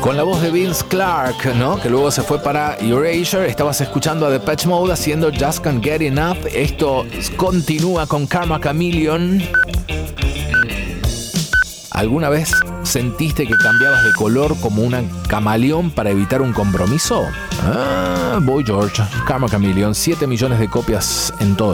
Con la voz de Vince Clarke, ¿no? Que luego se fue para Erasure. Estabas escuchando a Depeche Mode haciendo Just Can't Get Enough. Esto continúa con Karma Chameleon. ¿Alguna vez sentiste que cambiabas de color como una camaleón para evitar un compromiso? Boy George, Karma Chameleon, 7 millones de copias en todo el